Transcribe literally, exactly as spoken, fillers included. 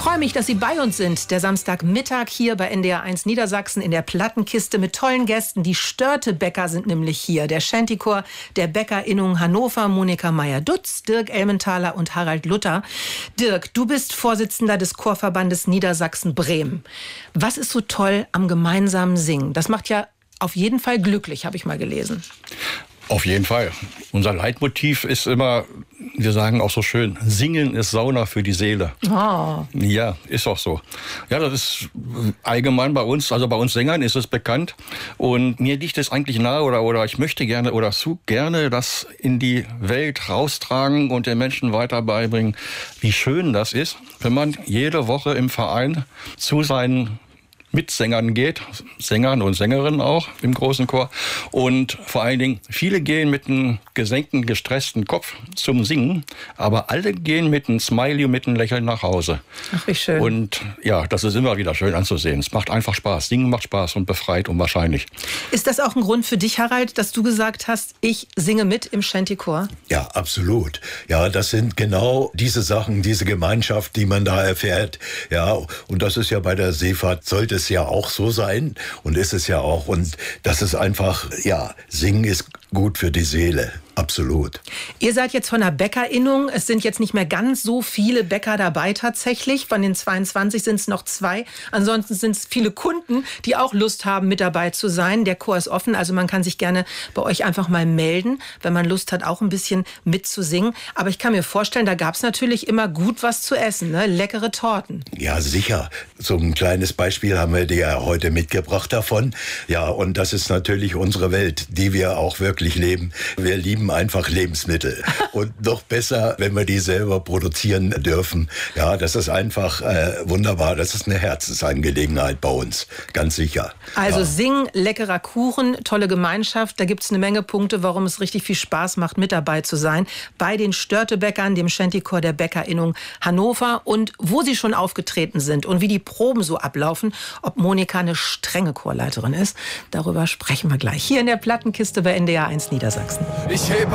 freue mich, dass Sie bei uns sind. Der Samstagmittag hier bei N D R eins Niedersachsen in der Plattenkiste mit tollen Gästen. Die Störtebäcker sind nämlich hier. Der Shantychor der BäckerInnung Hannover, Monika Meyer-Dutz, Dirk Ellmenthaler und Harald Luther. Dirk, du bist Vorsitzender des Chorverbandes Niedersachsen-Bremen. Was ist so toll am gemeinsamen Singen? Das macht ja auf jeden Fall glücklich, habe ich mal gelesen. Auf jeden Fall. Unser Leitmotiv ist immer, wir sagen auch so schön, Singen ist Sauna für die Seele. Oh. Ja, ist auch so. Ja, das ist allgemein bei uns, also bei uns Sängern ist es bekannt. Und mir liegt es eigentlich nahe oder, oder ich möchte gerne oder zu gerne das in die Welt raustragen und den Menschen weiter beibringen, wie schön das ist, wenn man jede Woche im Verein zu seinen Mitsängern geht, Sängern und Sängerinnen auch im großen Chor. Und vor allen Dingen, viele gehen mit einem gesenkten, gestressten Kopf zum Singen, aber alle gehen mit einem Smiley und mit einem Lächeln nach Hause. Ach, wie schön. Und ja, das ist immer wieder schön anzusehen. Es macht einfach Spaß. Singen macht Spaß und befreit unwahrscheinlich. Ist das auch ein Grund für dich, Harald, dass du gesagt hast, ich singe mit im Shantychor? Ja, absolut. Ja, das sind genau diese Sachen, diese Gemeinschaft, die man da erfährt. Ja, und das ist ja bei der Seefahrt, sollte es ja auch so sein und ist es ja auch. Und das ist einfach, ja, Singen ist gut für die Seele. Absolut. Ihr seid jetzt von der BäckerInnung. Es sind jetzt nicht mehr ganz so viele Bäcker dabei tatsächlich. Von den zweiundzwanzig sind es noch zwei. Ansonsten sind es viele Kunden, die auch Lust haben, mit dabei zu sein. Der Chor ist offen, also man kann sich gerne bei euch einfach mal melden, wenn man Lust hat, auch ein bisschen mitzusingen. Aber ich kann mir vorstellen, da gab es natürlich immer gut was zu essen, ne? Leckere Torten. Ja, sicher. So ein kleines Beispiel haben wir dir ja heute mitgebracht davon. Ja, und das ist natürlich unsere Welt, die wir auch wirklich leben. Wir lieben einfach Lebensmittel. Und noch besser, wenn wir die selber produzieren dürfen. Ja, das ist einfach äh, wunderbar. Das ist eine Herzensangelegenheit bei uns. Ganz sicher. Also ja. Singen, leckerer Kuchen, tolle Gemeinschaft. Da gibt es eine Menge Punkte, warum es richtig viel Spaß macht, mit dabei zu sein. Bei den Störtebäckern, dem Shantychor der BäckerInnung Hannover. Und wo sie schon aufgetreten sind und wie die Proben so ablaufen, ob Monika eine strenge Chorleiterin ist, darüber sprechen wir gleich. Hier in der Plattenkiste bei N D R eins Niedersachsen. Ich heb